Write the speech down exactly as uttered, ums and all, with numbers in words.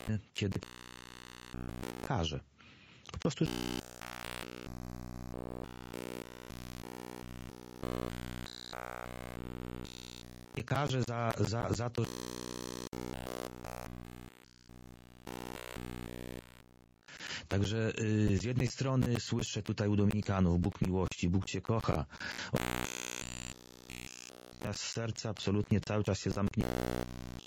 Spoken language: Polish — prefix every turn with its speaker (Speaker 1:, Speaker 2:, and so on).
Speaker 1: kiedy karze. Po prostu nie karze za, za, za to, także y, z jednej strony słyszę tutaj u Dominikanów: Bóg miłości, Bóg cię kocha. Z serca absolutnie cały czas się zamknie.